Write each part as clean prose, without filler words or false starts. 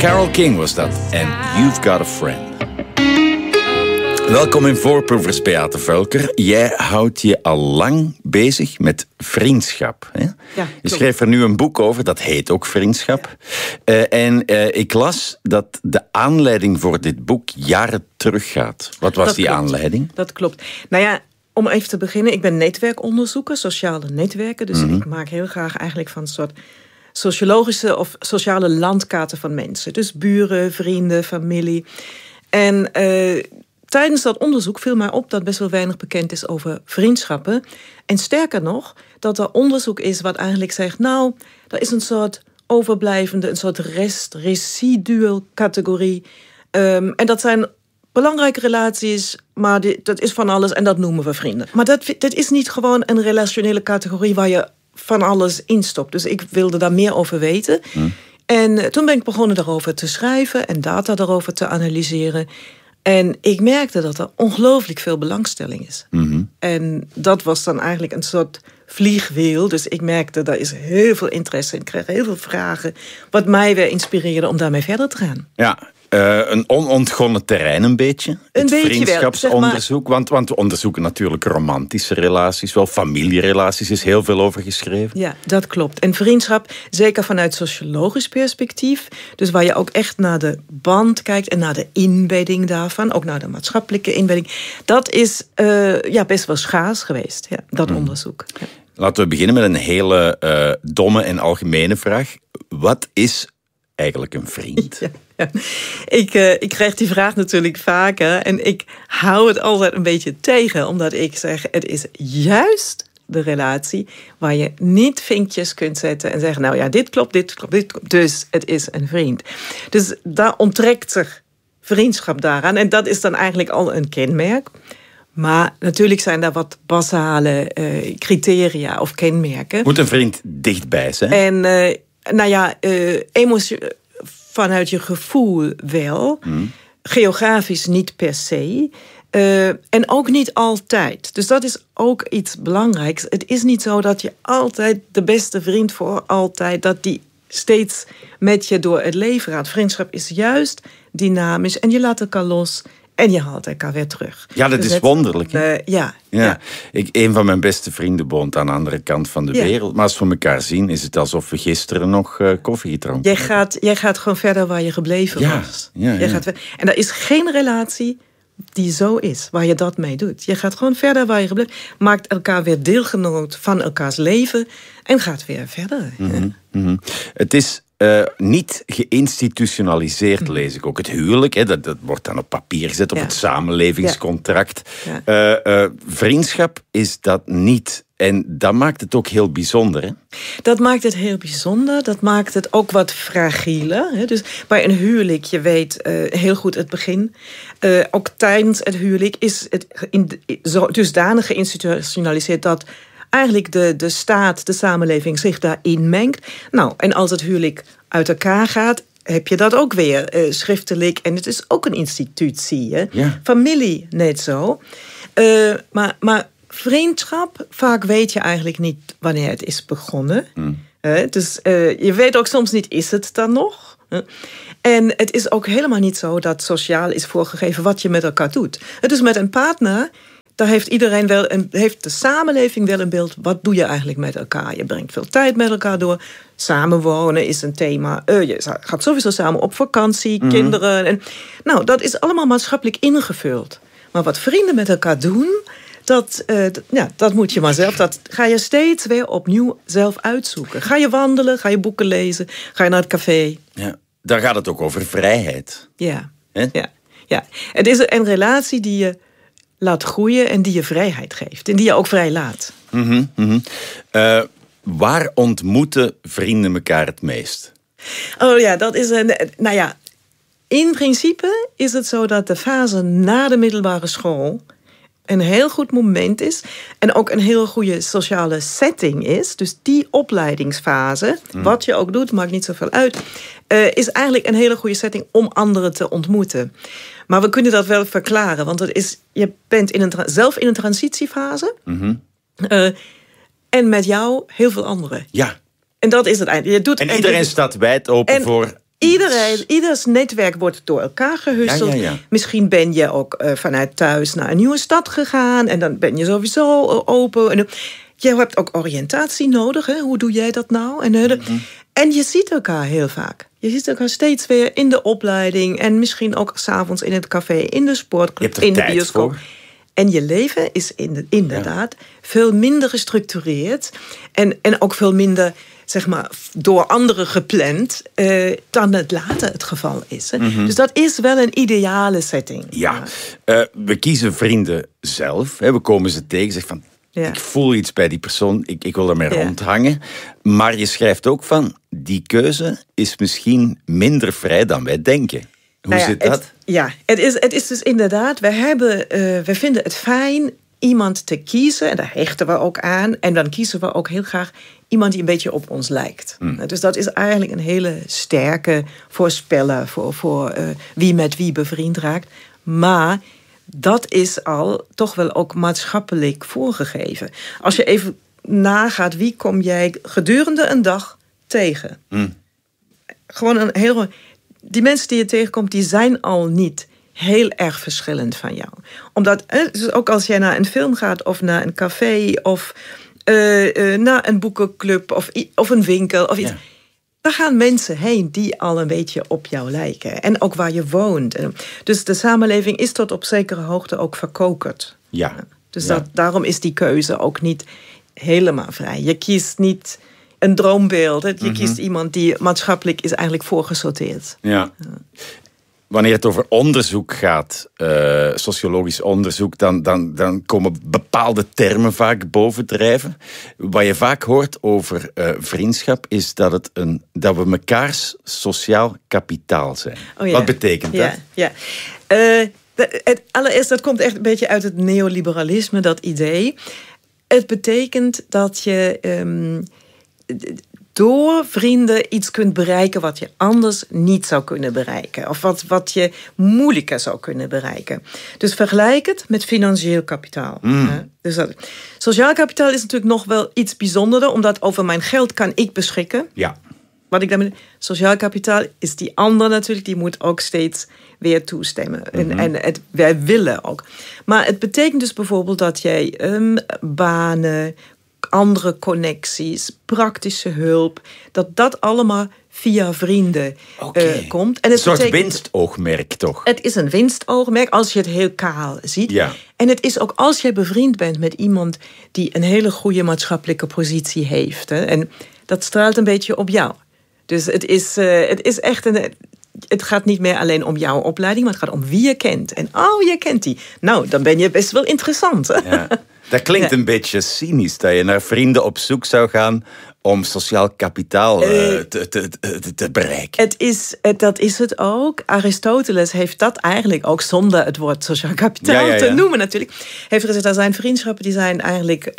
Carole King was dat. En You've Got a Friend. Welkom in Voorproevers, Beate Vuilker. Jij houdt je al lang bezig met vriendschap. Hè? Ja, je schreef er nu een boek over, dat heet ook Vriendschap. Ja. Ik las dat de aanleiding voor dit boek jaren teruggaat. Wat was die aanleiding? Dat klopt. Nou ja, om even te beginnen, ik ben netwerkonderzoeker, sociale netwerken. Dus ik maak heel graag eigenlijk van een soort sociologische of sociale landkaarten van mensen. Dus buren, vrienden, familie. En tijdens dat onderzoek viel mij op dat best wel weinig bekend is over vriendschappen. En sterker nog, dat er onderzoek is wat eigenlijk zegt, nou, er is een soort overblijvende, een soort residual categorie. En dat zijn belangrijke relaties, maar dat is van alles en dat noemen we vrienden. Maar dat is niet gewoon een relationele categorie waar je van alles instopt. Dus ik wilde daar meer over weten. En toen ben ik begonnen daarover te schrijven en data daarover te analyseren. En ik merkte dat er ongelooflijk veel belangstelling is. En dat was dan eigenlijk een soort vliegwiel. Dus ik merkte, daar is heel veel interesse in. Ik kreeg heel veel vragen, wat mij weer inspireerde om daarmee verder te gaan. Ja, een onontgonnen terrein een beetje. Het vriendschapsonderzoek. Want we onderzoeken natuurlijk romantische relaties. Wel familierelaties is heel veel over geschreven. Ja, dat klopt. En vriendschap, zeker vanuit sociologisch perspectief. Dus waar je ook echt naar de band kijkt en naar de inbedding daarvan. Ook naar de maatschappelijke inbedding. Dat is best wel schaars geweest, dat onderzoek. Ja. Laten we beginnen met een hele domme en algemene vraag. Wat is eigenlijk een vriend? Ja. Ik krijg die vraag natuurlijk vaker. En ik hou het altijd een beetje tegen. Omdat ik zeg, het is juist de relatie waar je niet vinkjes kunt zetten en zeggen, nou ja, dit klopt, dit klopt, dit klopt. Dus het is een vriend. Dus daar onttrekt zich vriendschap daaraan. En dat is dan eigenlijk al een kenmerk. Maar natuurlijk zijn daar wat basale criteria of kenmerken. Moet een vriend dichtbij zijn? En vanuit je gevoel wel. Geografisch niet per se. En ook niet altijd. Dus dat is ook iets belangrijks. Het is niet zo dat je altijd de beste vriend voor altijd, dat die steeds met je door het leven gaat. Vriendschap is juist dynamisch en je laat elkaar los en je haalt elkaar weer terug. Ja, dat is wonderlijk. Ja. Een van mijn beste vrienden woont aan de andere kant van de wereld. Maar als we elkaar zien, is het alsof we gisteren nog koffie gedronken hebben. Jij gaat gewoon verder waar je gebleven was. En er is geen relatie die zo is, waar je dat mee doet. Je gaat gewoon verder waar je gebleven. Maakt elkaar weer deelgenoot van elkaars leven en gaat weer verder. Het is niet geïnstitutionaliseerd, lees ik ook. Het huwelijk, dat wordt dan op papier gezet, op het samenlevingscontract. Vriendschap is dat niet. En dat maakt het ook heel bijzonder, hè? Dat maakt het heel bijzonder. Dat maakt het ook wat fragieler. Hè? Dus bij een huwelijk, je weet heel goed het begin. Ook tijdens het huwelijk is het dusdanig geïnstitutionaliseerd dat eigenlijk de staat, de samenleving zich daarin mengt. Nou, en als het huwelijk uit elkaar gaat, heb je dat ook weer schriftelijk. En het is ook een institutie. Hè? Ja. Familie, net zo. Maar vriendschap, vaak weet je eigenlijk niet wanneer het is begonnen. Dus je weet ook soms niet, is het dan nog? En het is ook helemaal niet zo dat sociaal is voorgegeven wat je met elkaar doet. Dus met een partner, daar heeft heeft de samenleving wel een beeld. Wat doe je eigenlijk met elkaar? Je brengt veel tijd met elkaar door. Samenwonen is een thema. Je gaat sowieso samen op vakantie, kinderen. En, nou, dat is allemaal maatschappelijk ingevuld. Maar wat vrienden met elkaar doen, dat moet je maar zelf. Dat ga je steeds weer opnieuw zelf uitzoeken. Ga je wandelen, ga je boeken lezen, ga je naar het café. Ja, daar gaat het ook over vrijheid. Ja. Het is een relatie die je laat groeien en die je vrijheid geeft. En die je ook vrij laat. Waar ontmoeten vrienden elkaar het meest? Oh ja, dat is in principe is het zo dat de fase na de middelbare school een heel goed moment is. En ook een heel goede sociale setting is. Dus die opleidingsfase, wat je ook doet, maakt niet zoveel uit, is eigenlijk een hele goede setting om anderen te ontmoeten. Maar we kunnen dat wel verklaren. Want je bent zelf in een transitiefase. En met jou heel veel anderen. Ja. En dat is het einde. En iedereen staat wijd open voor Ieders netwerk wordt door elkaar gehusteld. Ja. Misschien ben je ook vanuit thuis naar een nieuwe stad gegaan. En dan ben je sowieso open. Je hebt ook oriëntatie nodig. Hè? Hoe doe jij dat nou? En je ziet elkaar heel vaak. Je ziet elkaar steeds weer in de opleiding. En misschien ook 's avonds in het café, in de sportclub, in de bioscoop. Voor. En je leven is inderdaad veel minder gestructureerd. En ook veel minder, zeg maar, door anderen gepland dan het later het geval is. Hè? Dus dat is wel een ideale setting. Ja, we kiezen vrienden zelf. Hè? We komen ze tegen, zeggen van... Ja. Ik voel iets bij die persoon, ik wil ermee rondhangen. Maar je schrijft ook van, die keuze is misschien minder vrij dan wij denken. Hoe zit dat? Het is dus inderdaad, we vinden het fijn iemand te kiezen. En daar hechten we ook aan. En dan kiezen we ook heel graag iemand die een beetje op ons lijkt. Dus dat is eigenlijk een hele sterke voorspeller voor wie met wie bevriend raakt. Maar... dat is al toch wel ook maatschappelijk voorgegeven. Als je even nagaat, wie kom jij gedurende een dag tegen? Gewoon die mensen die je tegenkomt, die zijn al niet heel erg verschillend van jou. Omdat, dus ook als jij naar een film gaat, of naar een café, of naar een boekenclub, of een winkel, of iets... daar gaan mensen heen die al een beetje op jou lijken. En ook waar je woont. Dus de samenleving is tot op zekere hoogte ook verkokerd. Ja. Dus daarom is die keuze ook niet helemaal vrij. Je kiest niet een droombeeld. Je kiest iemand die maatschappelijk is eigenlijk voorgesorteerd. Ja. Wanneer het over onderzoek gaat, sociologisch onderzoek, dan komen bepaalde termen vaak bovendrijven. Wat je vaak hoort over vriendschap is dat we mekaars sociaal kapitaal zijn. Wat betekent dat? Ja. Allereerst, dat komt echt een beetje uit het neoliberalisme, dat idee. Het betekent dat je... door vrienden iets kunt bereiken wat je anders niet zou kunnen bereiken. Of wat je moeilijker zou kunnen bereiken. Dus vergelijk het met financieel kapitaal. Dus sociaal kapitaal is natuurlijk nog wel iets bijzonderder, omdat over mijn geld kan ik beschikken. Ja. Wat ik daarmee... Sociaal kapitaal is die ander natuurlijk, die moet ook steeds weer toestemmen. En wij willen ook. Maar het betekent dus bijvoorbeeld dat jij banen, andere connecties, praktische hulp, dat allemaal via vrienden komt. En het een soort winstoogmerk, toch? Het is een winstoogmerk als je het heel kaal ziet. Ja. En het is ook als je bevriend bent met iemand die een hele goede maatschappelijke positie heeft. Hè, en dat straalt een beetje op jou. Dus het is echt het gaat niet meer alleen om jouw opleiding, maar het gaat om wie je kent. En je kent die. Nou, dan ben je best wel interessant. Ja. Dat klinkt een beetje cynisch, dat je naar vrienden op zoek zou gaan om sociaal kapitaal te bereiken. Dat is het ook. Aristoteles heeft dat eigenlijk ook zonder het woord sociaal kapitaal te noemen natuurlijk. Heeft gezegd, dat zijn vriendschappen die zijn eigenlijk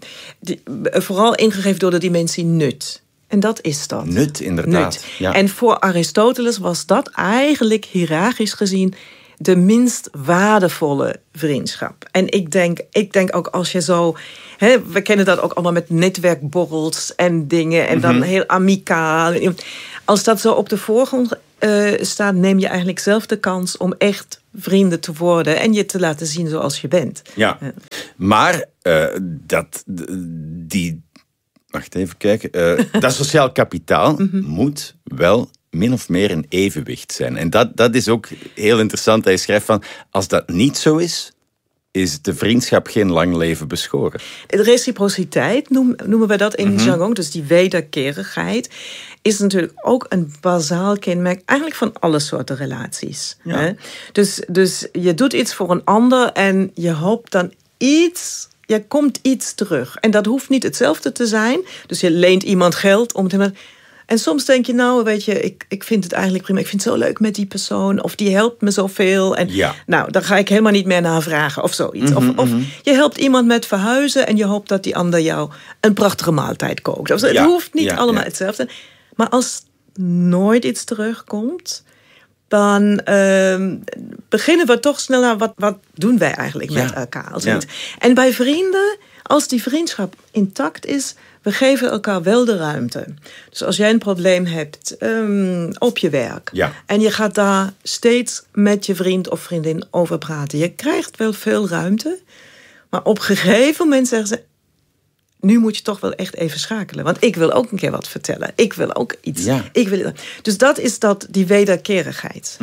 vooral ingegeven door de dimensie nut. En dat is dat. Nut, inderdaad. Nut. Ja. En voor Aristoteles was dat eigenlijk hiërarchisch gezien de minst waardevolle vriendschap. En ik denk ook als je zo... we kennen dat ook allemaal met netwerkborrels en dingen. En dan heel amicaal. Als dat zo op de voorgrond staat, neem je eigenlijk zelf de kans om echt vrienden te worden en je te laten zien zoals je bent. Ja, maar wacht even kijken. Dat sociaal kapitaal moet wel min of meer in evenwicht zijn. En dat is ook heel interessant dat je schrijft van, als dat niet zo is de vriendschap geen lang leven beschoren. De reciprociteit noemen we dat in jargon, dus die wederkerigheid, is natuurlijk ook een bazaal kenmerk eigenlijk van alle soorten relaties. Ja. Hè? Dus je doet iets voor een ander en je hoopt dan je komt iets terug. En dat hoeft niet hetzelfde te zijn. Dus je leent iemand geld om te... En soms denk je, nou, weet je, ik vind het eigenlijk prima. Ik vind het zo leuk met die persoon. Of die helpt me zoveel. En nou, dan ga ik helemaal niet meer naar vragen of zoiets. Of je helpt iemand met verhuizen en je hoopt dat die ander jou een prachtige maaltijd kookt. Het hoeft niet allemaal hetzelfde. Maar als nooit iets terugkomt, dan beginnen we toch snel naar wat doen wij eigenlijk met elkaar. En bij vrienden, als die vriendschap intact is, we geven elkaar wel de ruimte. Dus als jij een probleem hebt op je werk, en je gaat daar steeds met je vriend of vriendin over praten, je krijgt wel veel ruimte, maar op een gegeven moment zeggen ze, nu moet je toch wel echt even schakelen. Want ik wil ook een keer wat vertellen. Ik wil ook iets. Ja. Dus dat is die wederkerigheid.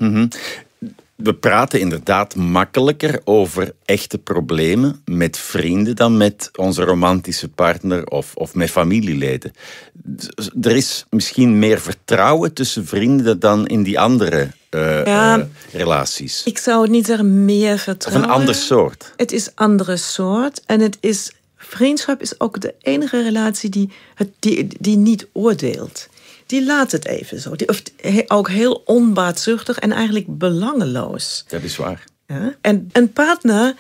We praten inderdaad makkelijker over echte problemen met vrienden dan met onze romantische partner of met familieleden. Er is misschien meer vertrouwen tussen vrienden dan in die andere relaties. Ik zou het niet zeggen meer vertrouwen. Of een ander soort. Het is een andere soort. En het is... Vriendschap is ook de enige relatie die niet oordeelt. Die laat het even zo. Ook heel onbaatzuchtig en eigenlijk belangeloos. Dat is waar. Ja? En een partner,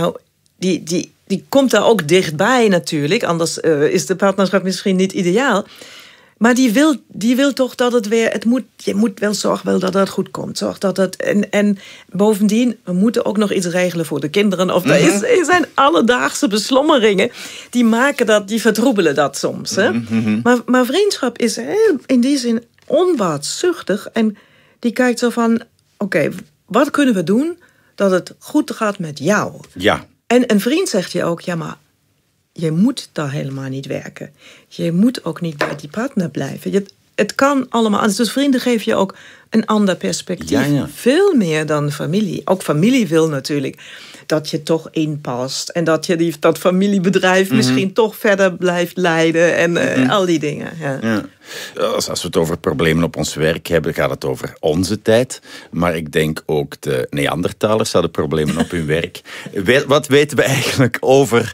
die komt daar ook dichtbij natuurlijk. Anders is de partnerschap misschien niet ideaal. Maar die wil toch dat het weer... Je moet wel zorgen dat het goed komt. Zorg dat het... En bovendien, we moeten ook nog iets regelen voor de kinderen. Of er zijn alledaagse beslommeringen. Die maken dat, die vertroebelen dat soms. Hè? Maar vriendschap is in die zin onbaatzuchtig. En die kijkt zo van... Oké, wat kunnen we doen dat het goed gaat met jou? Ja. En een vriend zegt je ook... Ja, maar je moet daar helemaal niet werken. Je moet ook niet bij die partner blijven. Het kan allemaal anders. Dus vrienden geven je ook een ander perspectief. Ja. Veel meer dan familie. Ook familie wil natuurlijk dat je toch inpast. En dat je dat familiebedrijf misschien toch verder blijft leiden. En al die dingen. Ja. Als we het over problemen op ons werk hebben, gaat het over onze tijd. Maar ik denk ook de Neandertalers hadden problemen op hun werk. Wat weten we eigenlijk over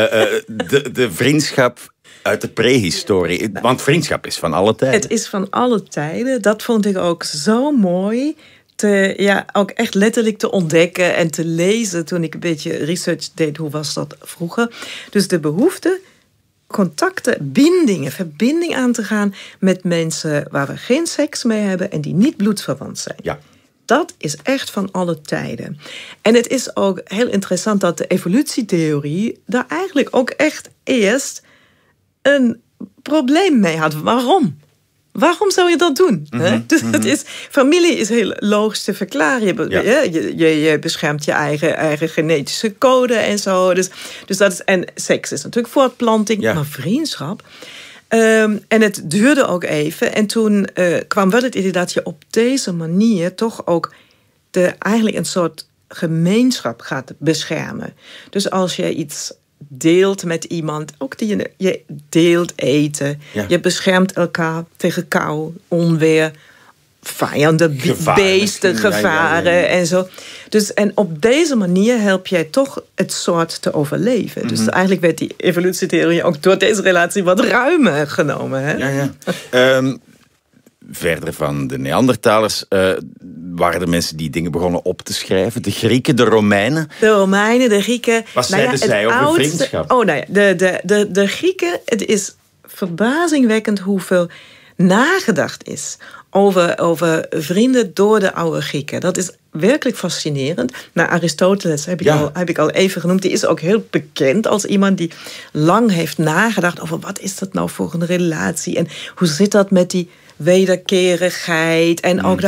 de vriendschap uit de prehistorie? Want vriendschap is van alle tijden. Het is van alle tijden. Dat vond ik ook zo mooi. Ook echt letterlijk te ontdekken en te lezen toen ik een beetje research deed. Hoe was dat vroeger? Dus de behoefte, contacten, verbinding aan te gaan met mensen waar we geen seks mee hebben en die niet bloedverwant zijn. Ja. Dat is echt van alle tijden. En het is ook heel interessant dat de evolutietheorie daar eigenlijk ook echt eerst een probleem mee had. Waarom? Waarom zou je dat doen? Dus familie is heel logisch te verklaren. Je beschermt je eigen genetische code en zo. Dus dat is, en seks is natuurlijk voortplanting, maar vriendschap. En het duurde ook even. En toen kwam wel het idee dat je op deze manier toch ook eigenlijk een soort gemeenschap gaat beschermen. Dus als je iets deelt met iemand, ook je deelt eten. Ja. Je beschermt elkaar tegen kou, onweer, vijanden, beesten, gevaren en zo. Dus, en op deze manier help jij toch het soort te overleven. Dus eigenlijk werd die evolutietheorie ook door deze relatie wat ruimer genomen. Hè? Ja. Verder van de Neandertalers waren er mensen die dingen begonnen op te schrijven. De Grieken, de Romeinen. De Romeinen, de Grieken. Wat zeiden zij over vriendschap? De Grieken, het is verbazingwekkend hoeveel nagedacht is over vrienden door de oude Grieken. Dat is werkelijk fascinerend. Aristoteles heb ik al even genoemd. Die is ook heel bekend als iemand die lang heeft nagedacht over wat is dat nou voor een relatie en hoe zit dat met die wederkerigheid en ook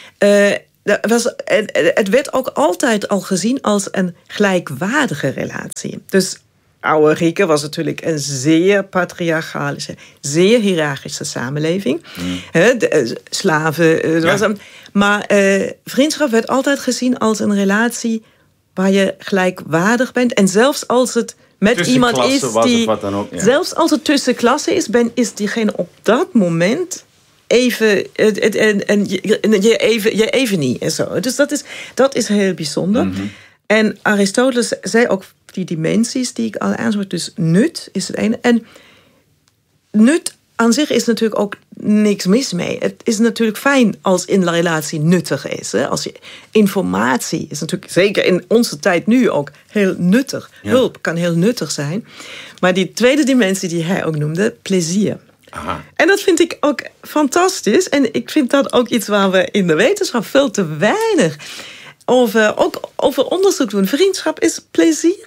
het werd ook altijd al gezien als een gelijkwaardige relatie. Dus oude Grieken was natuurlijk een zeer patriarchalische, zeer hiërarchische samenleving. Slaven. Maar vriendschap werd altijd gezien als een relatie waar je gelijkwaardig bent. En zelfs als het met iemand is die... Zelfs als het tussen klassen is diegene op dat moment even je even niet en zo. Dus dat is heel bijzonder. En Aristoteles zei ook die dimensies die ik al aanspreek. Dus nut is het ene. En nut aan zich is natuurlijk ook niks mis mee. Het is natuurlijk fijn als een relatie nuttig is. Hè? Als je informatie is natuurlijk zeker in onze tijd nu ook heel nuttig. Ja. Hulp kan heel nuttig zijn. Maar die tweede dimensie die hij ook noemde, plezier. Aha. En dat vind ik ook fantastisch. En ik vind dat ook iets waar we in de wetenschap veel te weinig over onderzoek doen. Vriendschap is plezierig.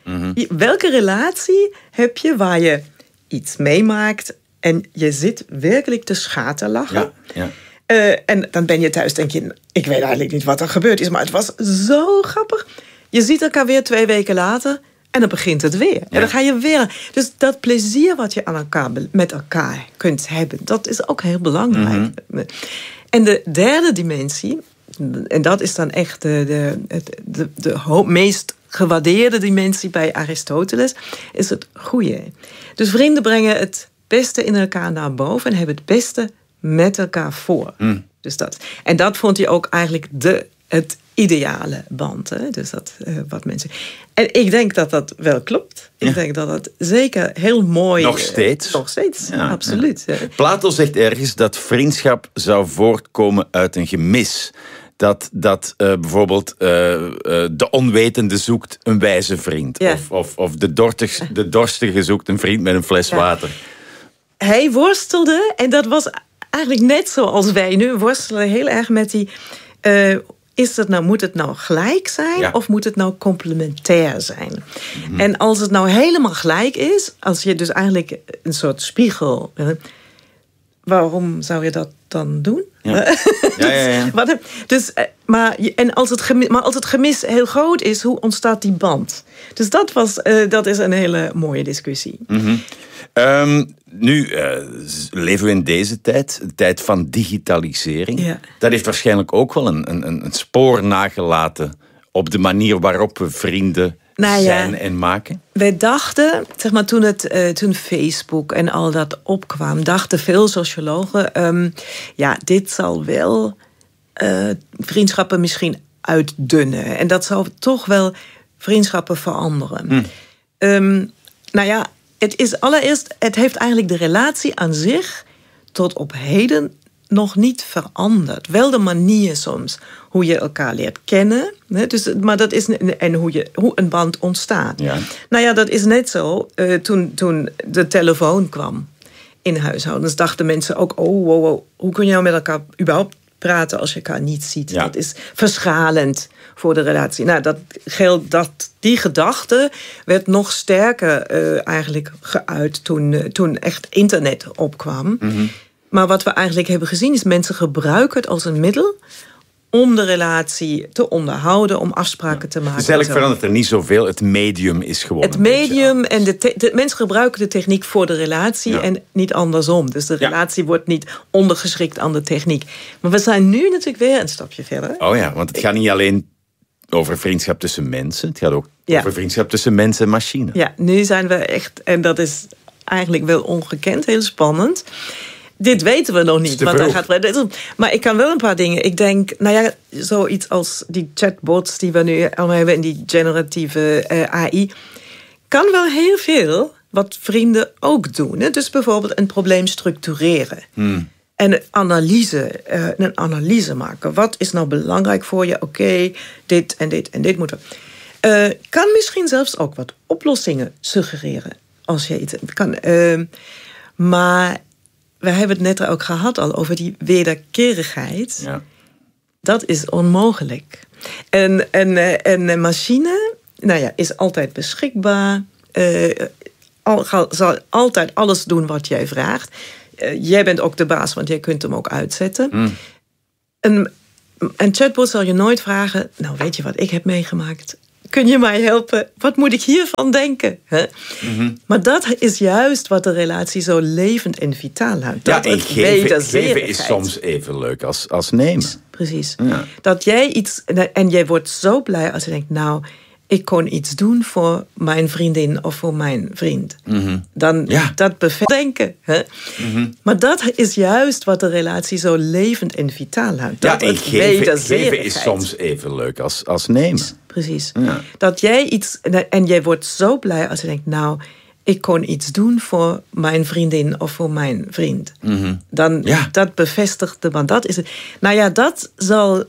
Welke relatie heb je waar je iets meemaakt en je zit werkelijk te schaterlachen? En dan ben je thuis, denk je, ik weet eigenlijk niet wat er gebeurd is, maar het was zo grappig. Je ziet elkaar weer 2 weken later en dan begint het weer. En dan ga je weer. Dus dat plezier wat je met elkaar kunt hebben, dat is ook heel belangrijk. En de derde dimensie, en dat is dan echt de meest gewaardeerde dimensie bij Aristoteles, is het goede. Dus vrienden brengen het beste in elkaar naar boven en hebben het beste met elkaar voor. Dus dat. En dat vond hij ook eigenlijk het ideale band. Hè? Dus dat wat mensen. En ik denk dat dat wel klopt. Ik denk dat dat zeker heel mooi. Nog steeds, absoluut. Ja. Plato zegt ergens dat vriendschap zou voortkomen uit een gemis. Dat bijvoorbeeld de onwetende zoekt een wijze vriend. Ja. Of de dorstige zoekt een vriend met een fles water. Hij worstelde, en dat was eigenlijk net zoals wij nu worstelen heel erg met die. Moet het nou gelijk zijn of moet het nou complementair zijn? En als het nou helemaal gelijk is, als je dus eigenlijk een soort spiegel. Waarom zou je dat dan doen? Ja. Maar als het gemis heel groot is, hoe ontstaat die band? Dus dat is een hele mooie discussie. Nu leven we in deze tijd, de tijd van digitalisering. Ja. Dat heeft waarschijnlijk ook wel een spoor nagelaten op de manier waarop we vrienden zijn en maken. Wij dachten, zeg maar, toen Facebook en al dat opkwam, dachten veel sociologen, dit zal wel vriendschappen misschien uitdunnen. En dat zal toch wel vriendschappen veranderen. Het is allereerst, het heeft eigenlijk de relatie aan zich tot op heden nog niet veranderd. Wel de manier soms hoe je elkaar leert kennen. Maar dat is en hoe een band ontstaat. Ja. Dat is net zo toen de telefoon kwam in huishoudens. Dachten mensen ook, hoe kun je nou met elkaar überhaupt praten als je elkaar niet ziet? Ja. Dat is verschalend voor de relatie. Die gedachte werd nog sterker eigenlijk geuit toen echt internet opkwam. Maar wat we eigenlijk hebben gezien is mensen gebruiken het als een middel om de relatie te onderhouden, om afspraken te maken. Dus eigenlijk verandert er niet zoveel. Het medium is gewoon het medium en de mensen gebruiken de techniek voor de relatie en niet andersom. Dus de relatie wordt niet ondergeschikt aan de techniek. Maar we zijn nu natuurlijk weer een stapje verder. Oh ja, want het gaat niet alleen over vriendschap tussen mensen. Het gaat ook over vriendschap tussen mensen en machine. Ja, nu zijn we echt, en dat is eigenlijk wel ongekend, heel spannend. Dit weten we nog niet. Maar ik kan wel een paar dingen. Ik denk, zoiets als die chatbots die we nu allemaal hebben en die generatieve AI, kan wel heel veel wat vrienden ook doen. Hè? Dus bijvoorbeeld een probleem structureren. En een analyse maken. Wat is nou belangrijk voor je? Oké, dit en dit en dit moeten. Kan misschien zelfs ook wat oplossingen suggereren. Als je iets kan. Maar we hebben het net ook gehad al over die wederkerigheid. Ja. Dat is onmogelijk. En een machine is altijd beschikbaar. Zal altijd alles doen wat jij vraagt. Jij bent ook de baas, want jij kunt hem ook uitzetten. Een chatbot zal je nooit vragen, weet je wat ik heb meegemaakt? Kun je mij helpen? Wat moet ik hiervan denken? Maar dat is juist wat de relatie zo levend en vitaal houdt. Geven is soms even leuk als nemen. Precies. Ja. Dat jij iets, en jij wordt zo blij als je denkt, ik kon iets doen voor mijn vriendin of voor mijn vriend. Dat bevestigt denken. Maar dat is juist wat de relatie zo levend en vitaal houdt. Geven is soms even leuk als nemen. Precies. Ja. Dat jij iets, en jij wordt zo blij als je denkt, ik kon iets doen voor mijn vriendin of voor mijn vriend. Dat bevestigt de band. Dat is het. Dat zal